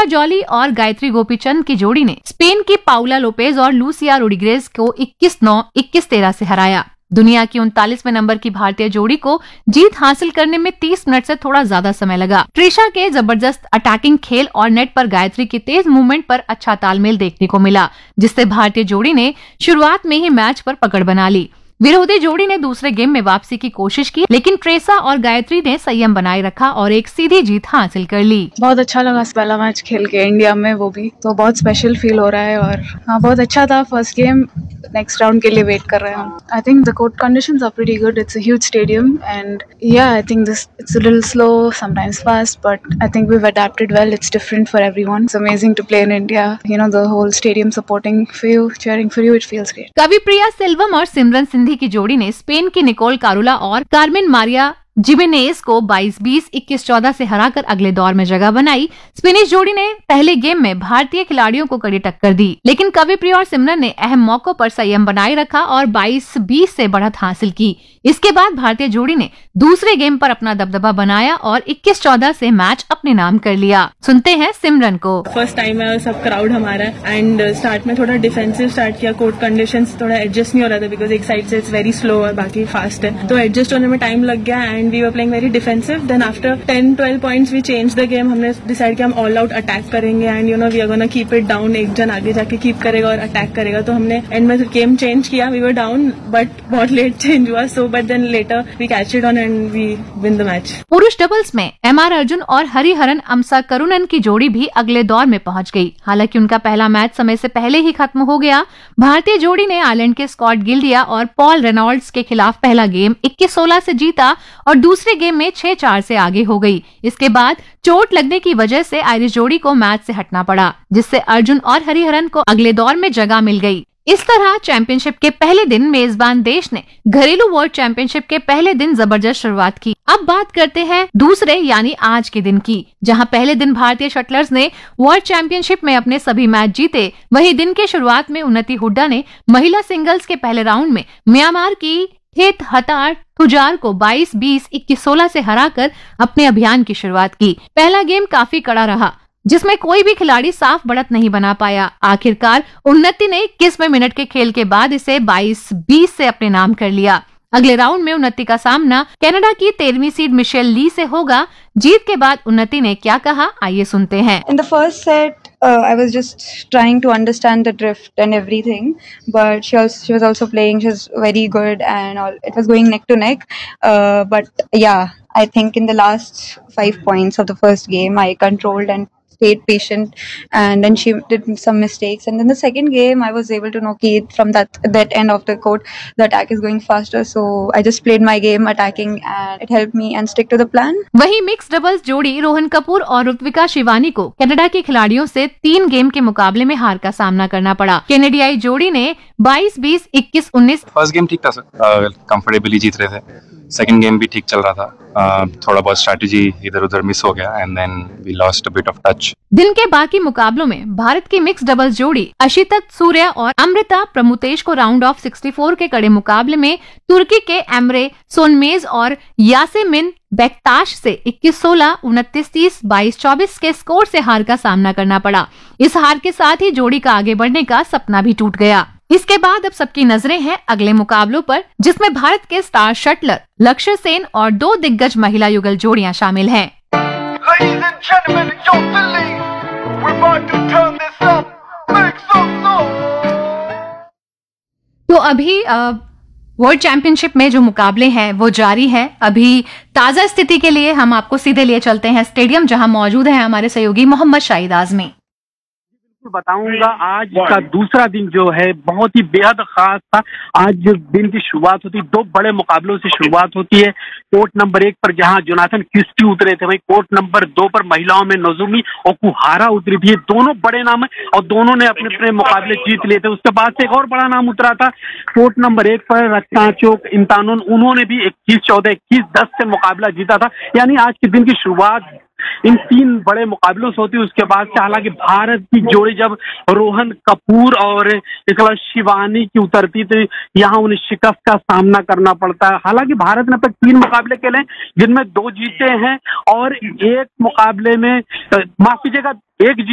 Jolly और गायत्री गोपीचंद की जोड़ी ने स्पेन की पाउला लोपेज और लूसिया रोड्रिगेज को 21-9, 21-13 से हराया। दुनिया की 39वें नंबर की भारतीय जोड़ी को जीत हासिल करने में 30 मिनट से थोड़ा ज्यादा समय लगा। त्रिशा के जबरदस्त अटैकिंग खेल और नेट पर गायत्री की तेज मूवमेंट पर अच्छा तालमेल देखने को मिला, जिससे भारतीय जोड़ी ने शुरुआत में ही मैच पर पकड़ बना ली। विरोधी जोड़ी ने दूसरे गेम में वापसी की कोशिश की, लेकिन ट्रेसा और गायत्री ने संयम बनाए रखा और एक सीधी जीत हासिल कर ली। बहुत अच्छा लगा पहला मैच खेल के इंडिया में, वो भी तो बहुत स्पेशल फील हो रहा है और हाँ बहुत अच्छा था फर्स्ट गेम। नेक्स्ट राउंड के लिए वेट कर रहे हैं हम। I think the court conditions are pretty good. It's a huge stadium and या I think this it's a little slow, sometimes fast, but I think we have adapted well. It's different for everyone. It's amazing to play in India. You know the whole stadium supporting for you, cheering for you. It feels great. कविप्रिया Selvam और सिमरन सिंधी की जोड़ी ने Spain की Nicol कारुला और Carmen Maria Jimenez को 22-20, 21-14 से हराकर अगले दौर में जगह बनाई। स्पेनिश जोड़ी ने पहले गेम में भारतीय खिलाड़ियों को कड़ी टक्कर दी, लेकिन कविप्रिया और सिमरन ने अहम मौकों पर संयम बनाए रखा और 22-20 से बढ़त हासिल की। इसके बाद भारतीय जोड़ी ने दूसरे गेम पर अपना दबदबा बनाया और 21-14 से मैच अपने नाम कर लिया। सुनते हैं सिमरन को। फर्स्ट टाइम है, सब क्राउड हमारा एंड स्टार्ट में थोड़ा डिफेंसिव स्टार्ट किया। कोर्ट कंडीशंस थोड़ा एडजस्ट नहीं हो रहा था बिकॉज एक साइड से इट्स वेरी स्लो और बाकी फास्ट है, तो एडजस्ट होने में टाइम लग गया and we were playing very defensive. Then after 10-12 points we change the game. हमने डिसाइड किया हम ऑल आउट अटैक करेंगे and you know we are gonna keep it down. एक जन आगे जाके कीप करेगा और अटैक करेगा, तो हमने एंड में गेम चेंज किया। वी वर डाउन बट बहुत लेट चेंज हुआ, so but then later we catch it on and we win the match. पुरुष डबल्स में एमआर अर्जुन और हरिहरन अमसा करुणन की जोड़ी भी अगले दौर में पहुंच गई। हालांकि उनका पहला मैच समय से पहले ही खत्म हो गया। भारतीय जोड़ी ने आयरलैंड के स्कॉट गिल्डिया और पॉल रेनॉल्ड्स के खिलाफ पहला गेम 21-16 से जीता और दूसरे गेम में 6-4 से आगे हो गई। इसके बाद चोट लगने की वजह से आयरिश जोड़ी को मैच से हटना पड़ा, जिससे अर्जुन और हरिहरन को अगले दौर में जगह मिल गई। इस तरह चैंपियनशिप के पहले दिन मेजबान देश ने घरेलू वर्ल्ड चैंपियनशिप के पहले दिन जबरदस्त शुरुआत की। अब बात करते हैं दूसरे यानी आज के दिन की, जहां पहले दिन भारतीय शटलर्स ने वर्ल्ड चैंपियनशिप में अपने सभी मैच जीते। वहीं दिन के शुरुआत में उन्नति हुड्डा ने महिला सिंगल्स के पहले राउंड में म्यांमार की हेत हतार तुजार को 22-20, 21-16 से हराकर अपने अभियान की शुरुआत की। पहला गेम काफी कड़ा रहा, जिसमें कोई भी खिलाड़ी साफ बढ़त नहीं बना पाया। आखिरकार उन्नति ने 21वें मिनट के खेल के बाद इसे 22-20 से अपने नाम कर लिया। अगले राउंड में उन्नति का सामना कनाडा की 13वीं सीड मिशेल ली से होगा। जीत के बाद उन्नति ने क्या कहा, आइए सुनते हैं। In the first set, I was just trying to understand the drift and everything, but she was also playing. She was very good, and it was going neck to neck. But yeah, I think in the last 5 points of the first game, I controlled and stayed patient, and then she did some mistakes. And then the second game, I was able to knock it from that end of the court. The attack is going faster, so I just played my game attacking, and it helped me and stick to the plan. वहीं mix doubles जोड़ी रोहन कपूर और ऋत्विका शिवानी को Canada के खिलाड़ियों से 3 game के मुकाबले में हार का सामना करना पड़ा। कैनेडियाई जोड़ी ने 22-20, 21-19। फर्स्ट गेम ठीक था सर, कंफर्टेबली जीत रहे थे। सेकंड गेम भी ठीक चल रहा था, थोड़ा बहुत स्ट्रैटेजी इधर उधर मिस हो गया and then we lost a bit of touch. दिन के बाकी मुकाबलों में भारत की मिक्स डबल्स जोड़ी अशितत सूर्या और अमृता प्रमुतेश को राउंड ऑफ 64 के कड़े मुकाबले में तुर्की के एमरे सोनमेज और यासेमिन बेक्ताश से 21-16, 29-30, 22-24 के स्कोर से हार का सामना करना पड़ा। इस हार के साथ ही जोड़ी का आगे बढ़ने का सपना भी टूट गया। इसके बाद अब सबकी नजरें हैं अगले मुकाबलों पर, जिसमें भारत के स्टार शटलर लक्ष्य सेन और 2 दिग्गज महिला युगल जोड़ियां शामिल हैं। तो अभी वर्ल्ड चैंपियनशिप में जो मुकाबले हैं वो जारी है। अभी ताजा स्थिति के लिए हम आपको सीधे लिए चलते हैं स्टेडियम, जहां मौजूद है हमारे सहयोगी मोहम्मद शाहिद आजमी। बताऊंगा आज का दूसरा दिन जो है बहुत ही बेहद खास था। आज दिन की शुरुआत होती है 2 बड़े मुकाबलों से शुरुआत होती है। कोर्ट नंबर 1 पर जहां जोनाथन क्रिस्टी उतरे थे, वहीं कोर्ट नंबर 2 पर महिलाओं में नोजोमी ओकुहारा उतरी थी। दोनों बड़े नाम है और दोनों ने अपने अपने मुकाबले जीत लिए थे। उसके बाद से एक और बड़ा नाम उतरा था कोर्ट नंबर 1 पर रत्नाचोक इंतानोन, उन्होंने भी 21-14, 21-10 से मुकाबला जीता था। यानी आज के दिन की शुरुआत इन 3 बड़े मुकाबलों से होती है। उसके बाद से हालांकि भारत की जोड़ी जब रोहन कपूर और शिवानी की उतरती तो यहाँ उन्हें शिकस्त का सामना करना पड़ता है। हालांकि भारत ने अब तक 3 मुकाबले खेले जिनमें 2 जीते हैं और एक मुकाबले में माफ कीजिएगा 1